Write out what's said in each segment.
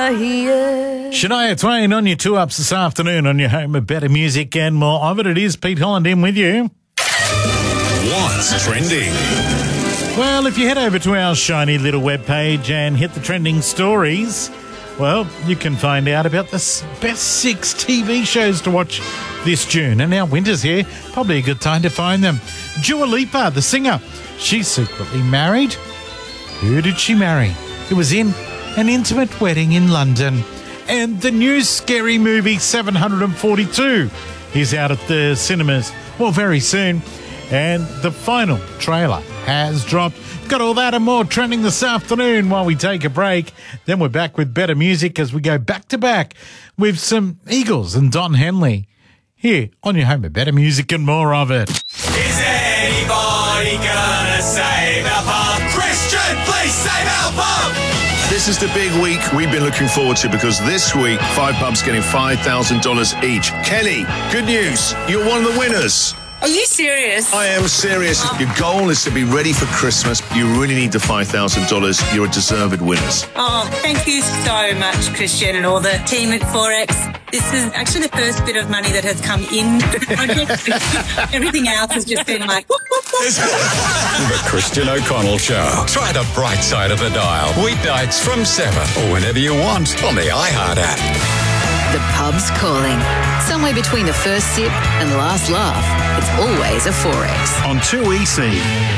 Shania Twain on your 2-ups this afternoon on your home of better music and more of it. It is Pete Holland in with you. What's trending? Well, if you head over to our shiny little webpage and hit the trending stories, well, you can find out about the best 6 TV shows to watch this June. And now winter's here, probably a good time to find them. Dua Lipa, the singer, she's secretly married. Who did she marry? It was in an intimate wedding in London. And the new scary movie 742 is out at the cinemas, well, very soon. And the final trailer has dropped. Got all that and more trending this afternoon while we take a break. Then we're back with better music as we go back to back with some Eagles and Don Henley here on your home of better music and more of it. Is anybody gonna save our pub? Christian, please save our pub! This is the big week we've been looking forward to because this week, 5 pubs getting $5,000 each. Kelly, good news. You're one of the winners. Are you serious? I am serious. Your goal is to be ready for Christmas. You really need the $5,000. You're a deserved winners. Oh, thank you so much, Christian, and all the team at Forex. This is actually the first bit of money that has come in the project. Everything else has just been like, whoop, whoop, whoop. The Christian O'Connell Show. Try the bright side of the dial. Weeknights from 7 or whenever you want on the iHeart app. The pub's calling. Somewhere between the first sip and last laugh, it's always a Forex. On 2EC.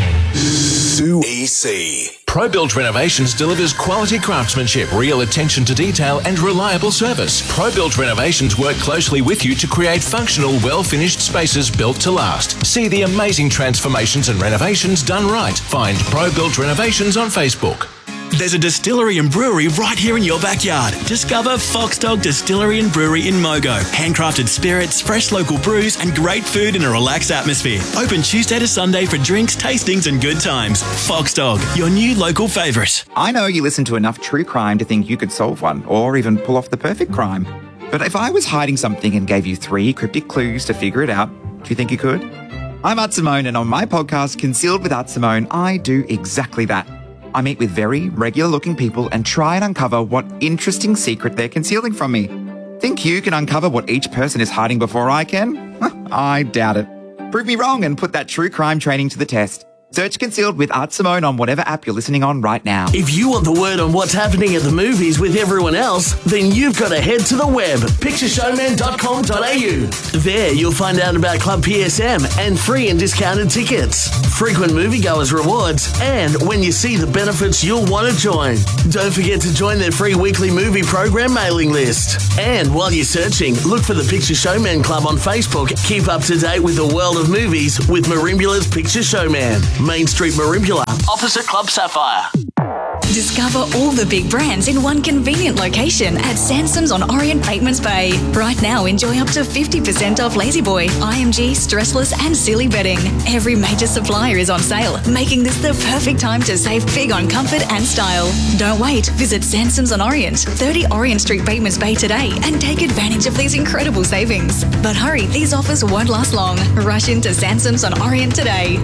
2EC. ProBuild Renovations delivers quality craftsmanship, real attention to detail and reliable service. ProBuild Renovations work closely with you to create functional, well-finished spaces built to last. See the amazing transformations and renovations done right. Find ProBuild Renovations on Facebook. There's a distillery and brewery right here in your backyard. Discover Fox Dog Distillery and Brewery in Mogo. Handcrafted spirits, fresh local brews, and great food in a relaxed atmosphere. Open Tuesday to Sunday for drinks, tastings, and good times. Fox Dog, your new local favourite. I know you listen to enough true crime to think you could solve one, or even pull off the perfect crime. But if I was hiding something and gave you 3 cryptic clues to figure it out, do you think you could? I'm Art Simone, and on my podcast, Concealed with Art Simone, I do exactly that. I meet with very regular-looking people and try and uncover what interesting secret they're concealing from me. Think you can uncover what each person is hiding before I can? I doubt it. Prove me wrong and put that true crime training to the test. Search Concealed with Art Simone on whatever app you're listening on right now. If you want the word on what's happening at the movies with everyone else, then you've got to head to the web, pictureshowman.com.au. There you'll find out about Club PSM and free and discounted tickets, frequent moviegoers rewards, and when you see the benefits you'll want to join. Don't forget to join their free weekly movie program mailing list. And while you're searching, look for the Picture Showman Club on Facebook. Keep up to date with the world of movies with Marimbula's Picture Showman. Main Street, Marimbula, opposite Club Sapphire. Discover all the big brands in one convenient location at Sansom's on Orient Batemans Bay. Right now, enjoy up to 50% off La-Z-Boy, IMG, Stressless and Silly Bedding. Every major supplier is on sale, making this the perfect time to save big on comfort and style. Don't wait. Visit Sansom's on Orient, 30 Orient Street, Batemans Bay today and take advantage of these incredible savings. But hurry, these offers won't last long. Rush into Sansom's on Orient today.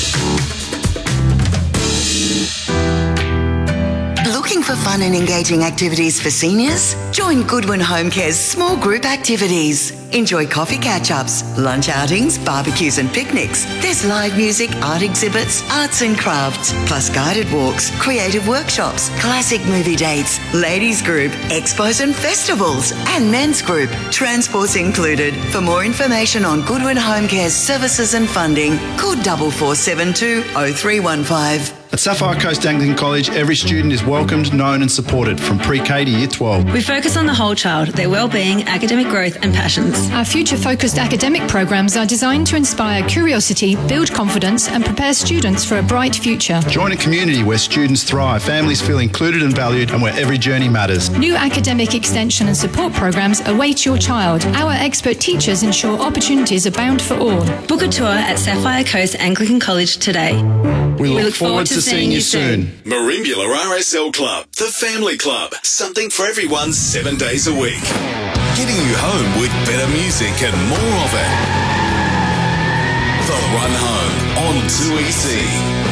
Looking for fun and engaging activities for seniors? Join Goodwin Home Care's small group activities. Enjoy coffee catch-ups, lunch outings, barbecues and picnics. There's live music, art exhibits, arts and crafts, plus guided walks, creative workshops, classic movie dates, ladies group, expos and festivals, and men's group. Transport's included. For more information on Goodwin Home Care's services and funding, call 4472 0315. At Sapphire Coast Anglican College, every student is welcomed, known and supported from pre-K to Year 12. We focus on the whole child, their well-being, academic growth and passions. Our future-focused academic programs are designed to inspire curiosity, build confidence and prepare students for a bright future. Join a community where students thrive, families feel included and valued and where every journey matters. New academic extension and support programs await your child. Our expert teachers ensure opportunities abound for all. Book a tour at Sapphire Coast Anglican College today. We look forward to seeing you soon. Marimbula RSL Club, the family club. Something for everyone 7 days a week. Getting you home with better music and more of it. The Run Home on 2EC.